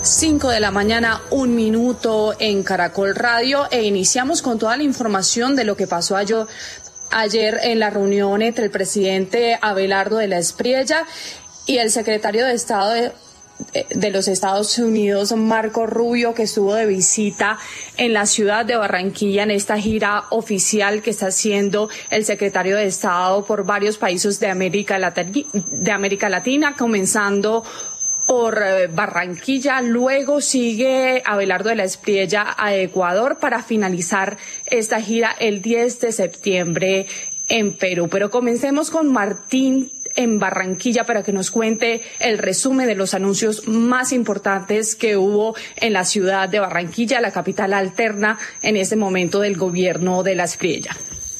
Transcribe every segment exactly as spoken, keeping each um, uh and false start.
Cinco de la mañana, un minuto en Caracol Radio, e iniciamos con toda la información de lo que pasó ayer, ayer en la reunión entre el presidente Abelardo de la Espriella y el secretario de Estado de de los Estados Unidos, Marco Rubio, que estuvo de visita en la ciudad de Barranquilla en esta gira oficial que está haciendo el secretario de Estado por varios países de América Latina, de América Latina, comenzando por Barranquilla. Luego sigue Abelardo de la Espriella a Ecuador para finalizar esta gira el diez de septiembre en Perú. Pero comencemos con Martín en Barranquilla para que nos cuente el resumen de los anuncios más importantes que hubo en la ciudad de Barranquilla, la capital alterna en este momento del gobierno de la Espriella.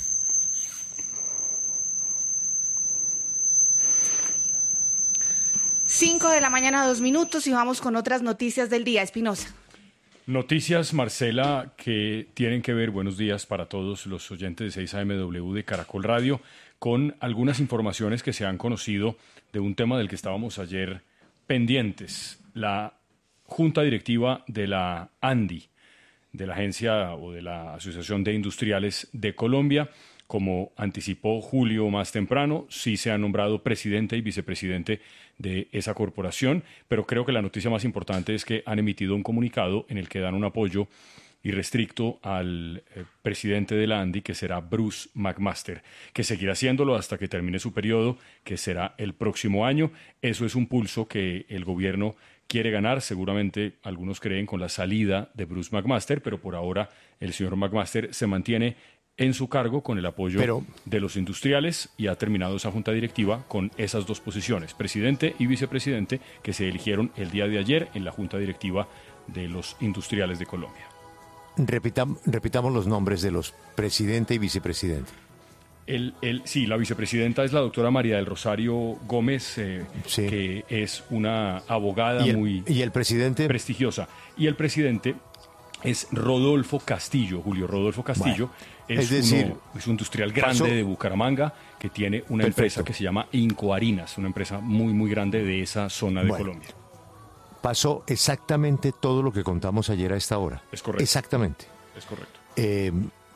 Cinco de la mañana, dos minutos, y vamos con otras noticias del día. Espinosa. Noticias, Marcela, que tienen que ver, buenos días para todos los oyentes de seis A M W de Caracol Radio, con algunas informaciones que se han conocido de un tema del que estábamos ayer pendientes. La Junta Directiva de la ANDI, de la Agencia o de la Asociación de Industriales de Colombia, como anticipó Julio más temprano, sí se ha nombrado presidente y vicepresidente de esa corporación, pero creo que la noticia más importante es que han emitido un comunicado en el que dan un apoyo irrestricto al eh, presidente de la ANDI, que será Bruce McMaster, que seguirá haciéndolo hasta que termine su periodo, que será el próximo año. Eso es un pulso que el gobierno quiere ganar, seguramente algunos creen con la salida de Bruce McMaster, pero por ahora el señor McMaster se mantiene en su cargo con el apoyo Pero... de los industriales y ha terminado esa junta directiva con esas dos posiciones, presidente y vicepresidente, que se eligieron el día de ayer en la junta directiva de los industriales de Colombia. Repitam, repitamos los nombres de los presidente y vicepresidente. El, el, sí, la vicepresidenta es la doctora María del Rosario Gómez, eh, sí. que es una abogada ¿Y el, muy ¿y el presidente? prestigiosa. Y el presidente es Rodolfo Castillo, Julio Rodolfo Castillo. Bueno, es, es decir, uno, es un industrial grande pasó, de Bucaramanga que tiene una perfecto. empresa que se llama Incoharinas, una empresa muy, muy grande de esa zona de bueno, Colombia. Pasó exactamente todo lo que contamos ayer a esta hora. Es correcto. Exactamente. Es correcto. Eh,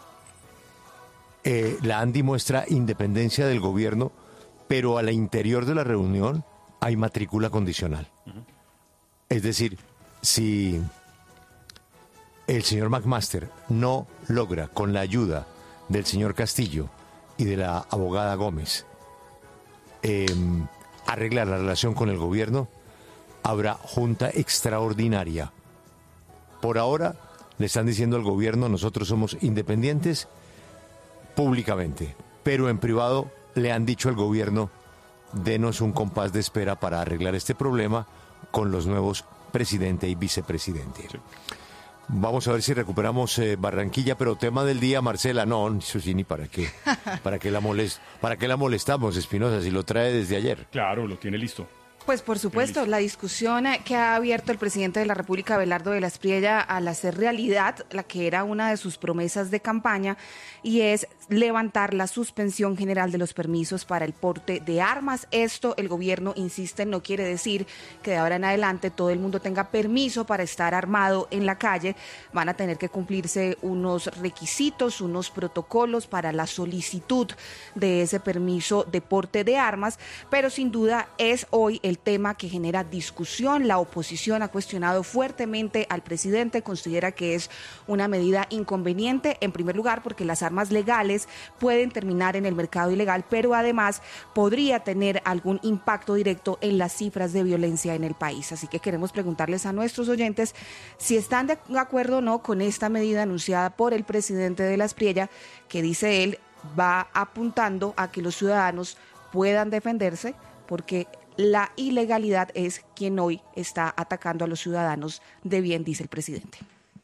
eh, la ANDI muestra independencia del gobierno, pero al interior de la reunión hay matrícula condicional. Uh-huh. Es decir, si el señor McMaster no logra, con la ayuda del señor Castillo y de la abogada Gómez, eh, arreglar la relación con el gobierno, habrá junta extraordinaria. Por ahora le están diciendo al gobierno: nosotros somos independientes públicamente, pero en privado le han dicho al gobierno: denos un compás de espera para arreglar este problema con los nuevos presidente y vicepresidente. Sí. Vamos a ver si recuperamos eh, Barranquilla, pero tema del día, Marcela, no, eso sí, ni para qué, para qué la molest, para qué la molestamos, Espinosa, si lo trae desde ayer. Claro, lo tiene listo. Pues por supuesto, la discusión que ha abierto el presidente de la República, Abelardo de la Espriella, al hacer realidad la que era una de sus promesas de campaña, y es levantar la suspensión general de los permisos para el porte de armas. Esto, el gobierno insiste, no quiere decir que de ahora en adelante todo el mundo tenga permiso para estar armado en la calle. Van a tener que cumplirse unos requisitos, unos protocolos para la solicitud de ese permiso de porte de armas, pero sin duda es hoy el tema que genera discusión. La oposición ha cuestionado fuertemente al presidente, considera que es una medida inconveniente, en primer lugar porque las armas legales pueden terminar en el mercado ilegal, pero además podría tener algún impacto directo en las cifras de violencia en el país. Así que queremos preguntarles a nuestros oyentes si están de acuerdo o no con esta medida anunciada por el presidente de la Espriella, que dice él va apuntando a que los ciudadanos puedan defenderse, porque la ilegalidad es quien hoy está atacando a los ciudadanos de bien, dice el presidente.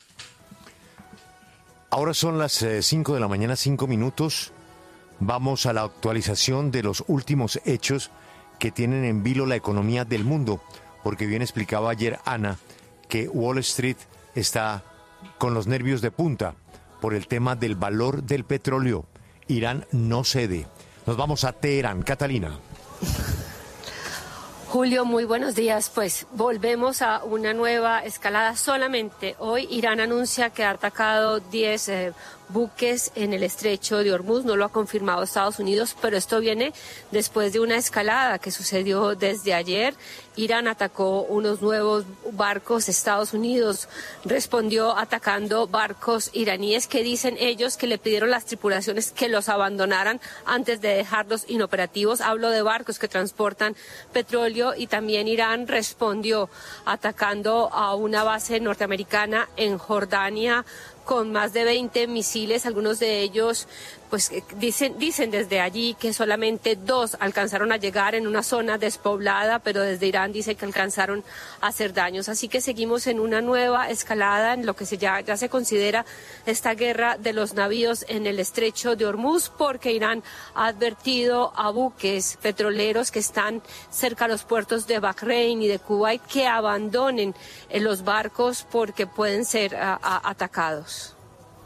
Ahora son las cinco eh, de la mañana, cinco minutos. Vamos a la actualización de los últimos hechos que tienen en vilo la economía del mundo, porque bien explicaba ayer Ana que Wall Street está con los nervios de punta por el tema del valor del petróleo. Irán no cede. Nos vamos a Teherán. Catalina. Julio, muy buenos días. Pues volvemos a una nueva escalada. Solamente hoy Irán anuncia que ha atacado diez eh, buques en el estrecho de Hormuz. No lo ha confirmado Estados Unidos, pero esto viene después de una escalada que sucedió desde ayer. Irán atacó unos nuevos barcos. Estados Unidos respondió atacando barcos iraníes que dicen ellos que le pidieron las tripulaciones que los abandonaran antes de dejarlos inoperativos. Hablo de barcos que transportan petróleo, y también Irán respondió atacando a una base norteamericana en Jordania con más de veinte misiles. Algunos de ellos pues dicen, dicen desde allí que solamente dos alcanzaron a llegar en una zona despoblada, pero desde Irán dicen que alcanzaron a hacer daños. Así que seguimos en una nueva escalada en lo que se ya, ya se considera esta guerra de los navíos en el estrecho de Hormuz, porque Irán ha advertido a buques petroleros que están cerca a los puertos de Bahrein y de Kuwait que abandonen los barcos porque pueden ser a, a, atacados.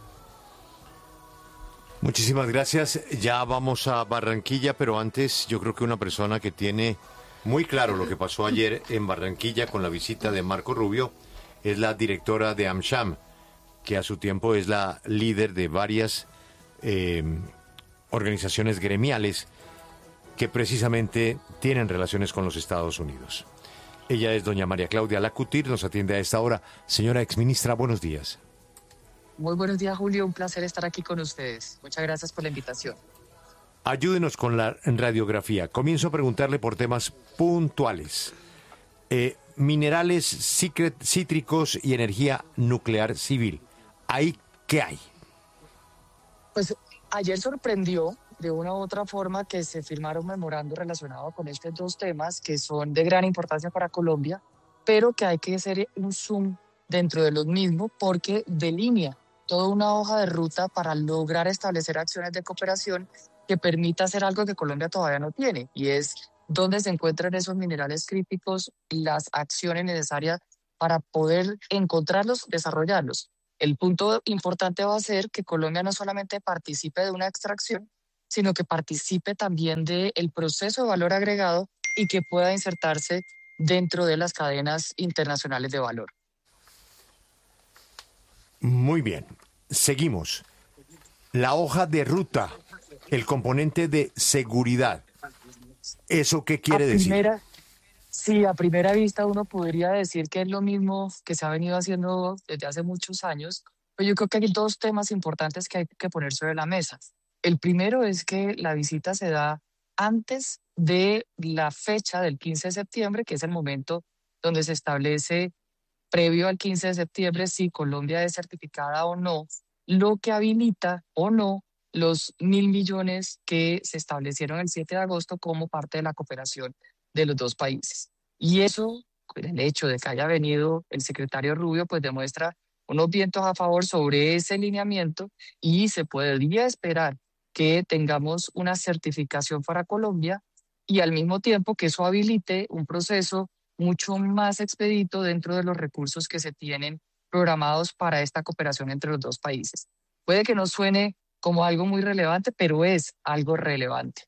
Muchísimas gracias. Ya vamos a Barranquilla, pero antes yo creo que una persona que tiene muy claro lo que pasó ayer en Barranquilla con la visita de Marco Rubio es la directora de AmSham, que a su tiempo es la líder de varias eh, organizaciones gremiales que precisamente tienen relaciones con los Estados Unidos. Ella es doña María Claudia Lacutir, nos atiende a esta hora. Señora exministra, buenos días. Muy buenos días, Julio. Un placer estar aquí con ustedes. Muchas gracias por la invitación. Ayúdenos con la radiografía. Comienzo a preguntarle por temas puntuales. Eh, minerales cítricos y energía nuclear civil. ¿Ahí qué hay? Pues ayer sorprendió de una u otra forma que se firmaron memorandos relacionados con estos dos temas que son de gran importancia para Colombia, pero que hay que hacer un zoom dentro de los mismos porque delinea toda una hoja de ruta para lograr establecer acciones de cooperación que permita hacer algo que Colombia todavía no tiene, y es dónde se encuentran esos minerales críticos y las acciones necesarias para poder encontrarlos, desarrollarlos. El punto importante va a ser que Colombia no solamente participe de una extracción, sino que participe también del proceso de valor agregado y que pueda insertarse dentro de las cadenas internacionales de valor. Muy bien, seguimos. La hoja de ruta, el componente de seguridad. ¿Eso qué quiere a decir? Primera, sí, a primera vista uno podría decir que es lo mismo que se ha venido haciendo desde hace muchos años, pero yo creo que hay dos temas importantes que hay que poner sobre la mesa. El primero es que la visita se da antes de la fecha del quince de septiembre, que es el momento donde se establece, previo al quince de septiembre, si Colombia es certificada o no, lo que habilita o no los mil millones que se establecieron el siete de agosto como parte de la cooperación de los dos países. Y eso, el hecho de que haya venido el secretario Rubio, pues demuestra unos vientos a favor sobre ese lineamiento, y se podría esperar que tengamos una certificación para Colombia y al mismo tiempo que eso habilite un proceso mucho más expedito dentro de los recursos que se tienen programados para esta cooperación entre los dos países. Puede que no suene como algo muy relevante, pero es algo relevante.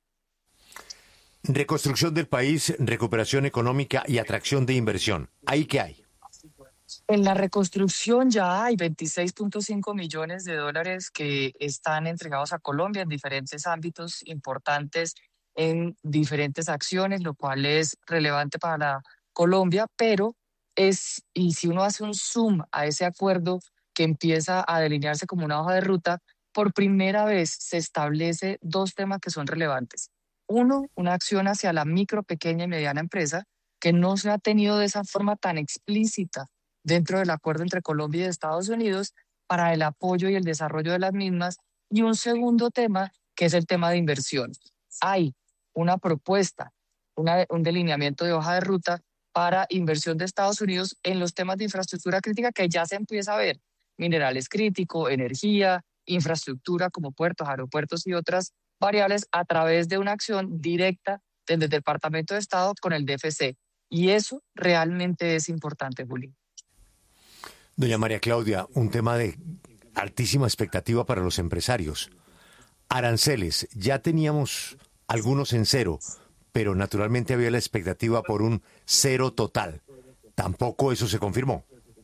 Reconstrucción del país, recuperación económica y atracción de inversión. ¿Ahí qué hay? En la reconstrucción ya hay veintiséis punto cinco millones de dólares que están entregados a Colombia en diferentes ámbitos importantes, en diferentes acciones, lo cual es relevante para la Colombia, pero es, y si uno hace un zoom a ese acuerdo que empieza a delinearse como una hoja de ruta, por primera vez se establece dos temas que son relevantes. Uno, una acción hacia la micro, pequeña y mediana empresa, que no se ha tenido de esa forma tan explícita dentro del acuerdo entre Colombia y Estados Unidos para el apoyo y el desarrollo de las mismas. Y un segundo tema, que es el tema de inversión. Hay una propuesta, una, un delineamiento de hoja de ruta para inversión de Estados Unidos en los temas de infraestructura crítica que ya se empieza a ver. Minerales críticos, energía, infraestructura como puertos, aeropuertos y otras variables a través de una acción directa desde el Departamento de Estado con el D F C. Y eso realmente es importante, Juli. Doña María Claudia, un tema de altísima expectativa para los empresarios. Aranceles, ya teníamos algunos en cero, pero naturalmente había la expectativa por un cero total. Tampoco eso se confirmó.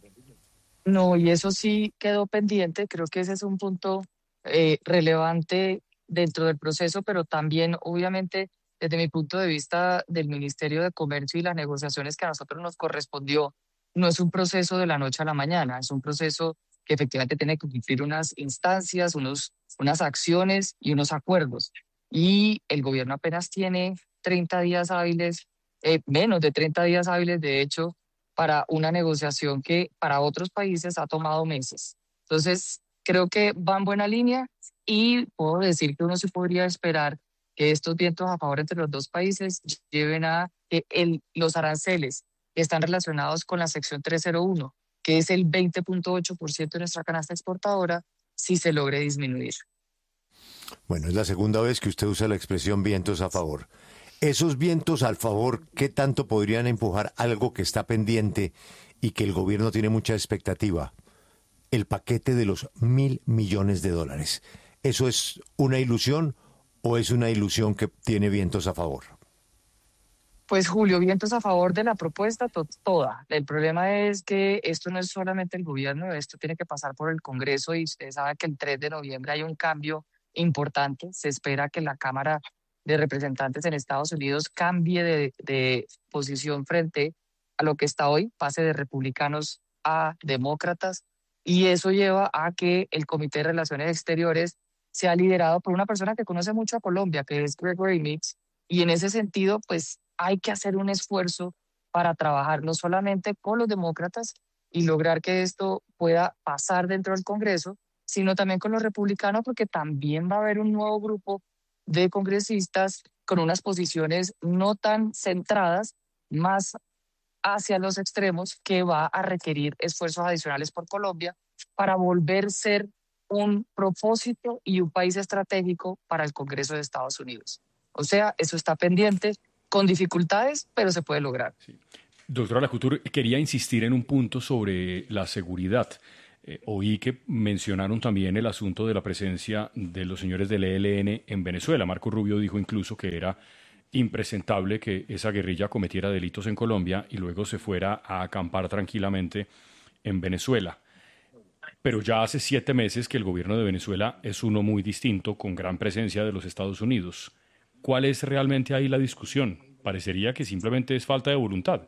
No, y eso sí quedó pendiente. Creo que ese es un punto eh, relevante dentro del proceso, pero también, obviamente, desde mi punto de vista del Ministerio de Comercio y las negociaciones que a nosotros nos correspondió, no es un proceso de la noche a la mañana, es un proceso que efectivamente tiene que cumplir unas instancias, unos, unas acciones y unos acuerdos. Y el gobierno apenas tiene treinta días hábiles, eh, menos de treinta días hábiles, de hecho, para una negociación que para otros países ha tomado meses. Entonces, creo que va en buena línea y puedo decir que uno se podría esperar que estos vientos a favor entre los dos países lleven a que el, los aranceles que están relacionados con la sección trescientos uno, que es el veinte punto ocho por ciento de nuestra canasta exportadora, sí se logre disminuir. Bueno, es la segunda vez que usted usa la expresión vientos a favor. Esos vientos al favor, ¿qué tanto podrían empujar algo que está pendiente y que el gobierno tiene mucha expectativa? El paquete de los mil millones de dólares. ¿Eso es una ilusión o es una ilusión que tiene vientos a favor? Pues Julio, vientos a favor de la propuesta to- toda. El problema es que esto no es solamente el gobierno, esto tiene que pasar por el Congreso y usted sabe que el tres de noviembre hay un cambio importante. Se espera que la Cámara de Representantes en Estados Unidos cambie de, de posición frente a lo que está hoy, pase de republicanos a demócratas, y eso lleva a que el Comité de Relaciones Exteriores sea liderado por una persona que conoce mucho a Colombia, que es Gregory Meeks, y en ese sentido, pues hay que hacer un esfuerzo para trabajar no solamente con los demócratas y lograr que esto pueda pasar dentro del Congreso, sino también con los republicanos, porque también va a haber un nuevo grupo de congresistas con unas posiciones no tan centradas, más hacia los extremos, que va a requerir esfuerzos adicionales por Colombia para volver a ser un propósito y un país estratégico para el Congreso de Estados Unidos. O sea, eso está pendiente, con dificultades, pero se puede lograr. Sí. Doctora Lacouture, quería insistir en un punto sobre la seguridad. Eh, oí que mencionaron también el asunto de la presencia de los señores del E L N en Venezuela. Marco Rubio dijo incluso que era impresentable que esa guerrilla cometiera delitos en Colombia y luego se fuera a acampar tranquilamente en Venezuela. Pero ya hace siete meses que el gobierno de Venezuela es uno muy distinto, con gran presencia de los Estados Unidos. ¿Cuál es realmente ahí la discusión? Parecería que simplemente es falta de voluntad.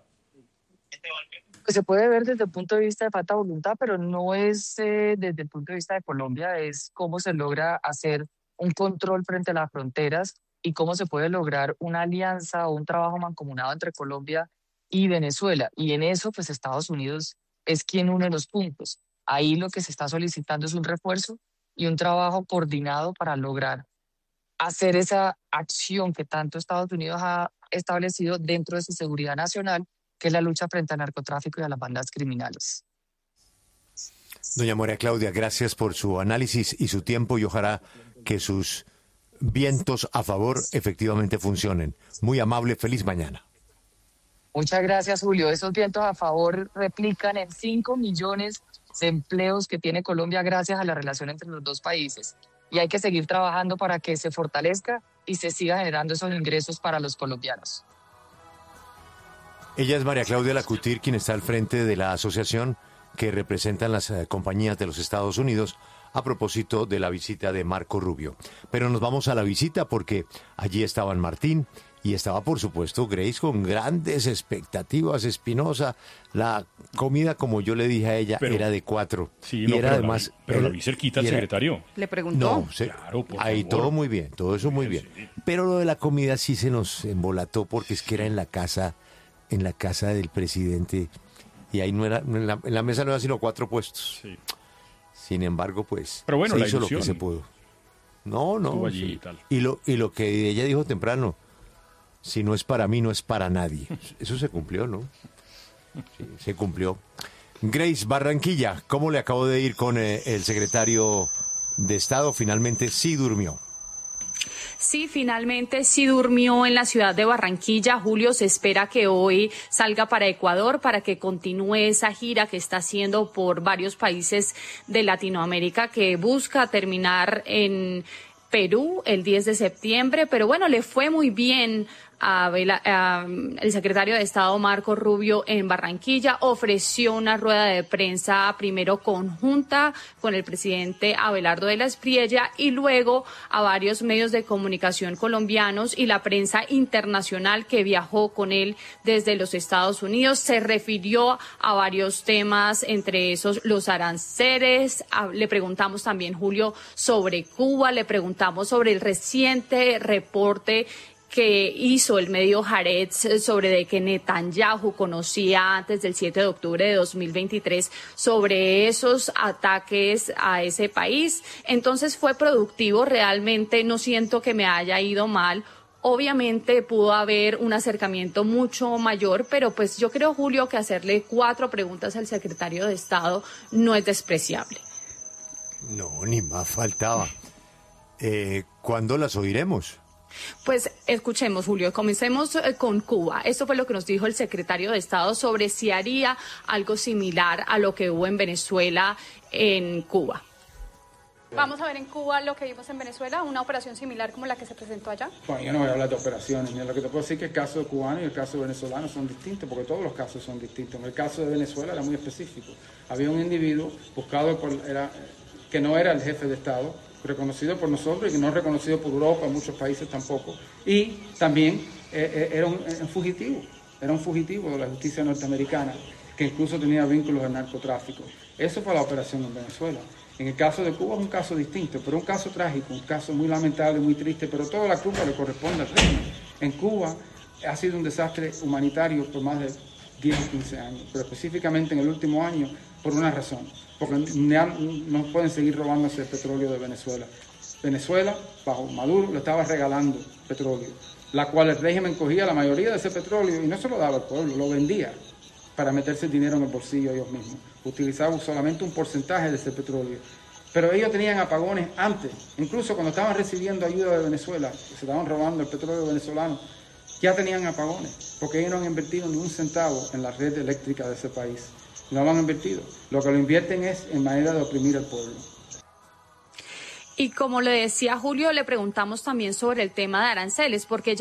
Pues se puede ver desde el punto de vista de falta de voluntad, pero no es eh, desde el punto de vista de Colombia, es cómo se logra hacer un control frente a las fronteras y cómo se puede lograr una alianza o un trabajo mancomunado entre Colombia y Venezuela. Y en eso, pues Estados Unidos es quien une los puntos. Ahí lo que se está solicitando es un refuerzo y un trabajo coordinado para lograr hacer esa acción que tanto Estados Unidos ha establecido dentro de su seguridad nacional, que es la lucha frente al narcotráfico y a las bandas criminales. Doña María Claudia, gracias por su análisis y su tiempo y ojalá que sus vientos a favor efectivamente funcionen. Muy amable, feliz mañana. Muchas gracias, Julio. Esos vientos a favor replican en cinco millones de empleos que tiene Colombia gracias a la relación entre los dos países. Y hay que seguir trabajando para que se fortalezca y se siga generando esos ingresos para los colombianos. Ella es María Claudia Lacouture, quien está al frente de la asociación que representan las eh, compañías de los Estados Unidos a propósito de la visita de Marco Rubio. Pero nos vamos a la visita porque allí estaban Martín y estaba, por supuesto, Grace con grandes expectativas. Espinosa, la comida, como yo le dije a ella, pero, era de cuatro. Sí, y no, era pero además... La vi, pero la vi cerquita al secretario. ¿Le preguntó? No, se, claro, por ahí favor. todo muy bien, todo eso muy bien. Sí. Pero lo de la comida sí se nos embolató porque es que era en la casa, en la casa del presidente y ahí no era, en la, en la mesa no era sino cuatro puestos. Sí. Sin embargo, pues, pero bueno, se la hizo ilusión. lo que se pudo. No, no. Allí Sí. y, tal. y lo y lo que ella dijo temprano, si no es para mí, no es para nadie. Eso se cumplió, ¿no? Sí, se cumplió. Grace, Barranquilla, ¿cómo le acabó de ir con eh, el secretario de Estado? Finalmente sí durmió. Sí, finalmente sí durmió en la ciudad de Barranquilla. Julio, se espera que hoy salga para Ecuador para que continúe esa gira que está haciendo por varios países de Latinoamérica que busca terminar en Perú el diez de septiembre, pero bueno, le fue muy bien a Bela, a, el secretario de Estado Marco Rubio en Barranquilla ofreció una rueda de prensa primero conjunta con el presidente Abelardo de la Espriella y luego a varios medios de comunicación colombianos y la prensa internacional que viajó con él desde los Estados Unidos. Se refirió a varios temas, entre esos los aranceles. A, le preguntamos también, Julio, sobre Cuba, le preguntamos sobre el reciente reporte que hizo el medio Haaretz sobre de que Netanyahu conocía antes del siete de octubre de dos mil veintitrés sobre esos ataques a ese país. Entonces fue productivo, realmente no siento que me haya ido mal. Obviamente pudo haber un acercamiento mucho mayor, pero pues yo creo, Julio, que hacerle cuatro preguntas al secretario de Estado no es despreciable. No, ni más faltaba. Eh, ¿Cuándo las oiremos? Pues escuchemos, Julio, comencemos con Cuba. Esto fue lo que nos dijo el secretario de Estado sobre si haría algo similar a lo que hubo en Venezuela en Cuba. ¿Vamos a ver en Cuba lo que vimos en Venezuela, una operación similar como la que se presentó allá? Bueno, yo no voy a hablar de operaciones. Mira, lo que te puedo decir es que el caso cubano y el caso venezolano son distintos, porque todos los casos son distintos. En el caso de Venezuela era muy específico. Había un individuo buscado por, era, que no era el jefe de Estado, reconocido por nosotros y que no reconocido por Europa, en muchos países tampoco. Y también eh, era un, un fugitivo, era un fugitivo de la justicia norteamericana, que incluso tenía vínculos al narcotráfico. Eso fue la operación en Venezuela. En el caso de Cuba es un caso distinto, pero un caso trágico, un caso muy lamentable, muy triste, pero toda la culpa le corresponde al régimen. En Cuba ha sido un desastre humanitario por más de diez o quince años, pero específicamente en el último año por una razón, porque no pueden seguir robándose el petróleo de Venezuela. Venezuela, bajo Maduro, le estaba regalando petróleo, la cual el régimen cogía la mayoría de ese petróleo y no se lo daba al pueblo, lo vendía para meterse el dinero en el bolsillo ellos mismos. Utilizaban solamente un porcentaje de ese petróleo. Pero ellos tenían apagones antes, incluso cuando estaban recibiendo ayuda de Venezuela, que se estaban robando el petróleo venezolano, ya tenían apagones, porque ellos no han invertido ni un centavo en la red eléctrica de ese país. No lo han invertido. Lo que lo invierten es en manera de oprimir al pueblo. Y como le decía Julio, le preguntamos también sobre el tema de aranceles, porque ya